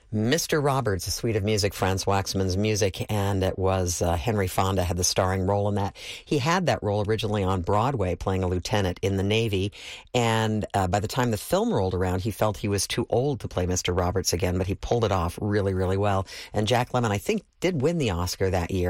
Mr. Roberts, A Suite of Music, Franz Waxman's music, and it was Henry Fonda had the starring role in that. He had that role originally on Broadway, playing a lieutenant in the Navy, and by the time the film rolled around, he felt he was too old to play Mr. Roberts again, but he pulled it off really, really well. And Jack Lemmon, I think, did win the Oscar that year.